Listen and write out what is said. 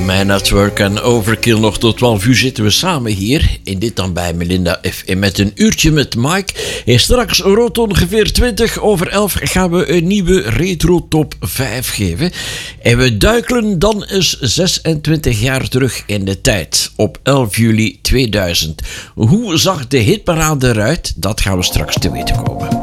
Man at Work en Overkill. Nog tot 12 uur zitten we samen hier. In dit dan bij Melinda FM met een uurtje met Mike. En straks rond ongeveer 20 over 11 gaan we een nieuwe retro top 5 geven. En we duikelen dan eens 26 jaar terug in de tijd. Op 11 juli 2000. Hoe zag de hitparade eruit? Dat gaan we straks te weten komen.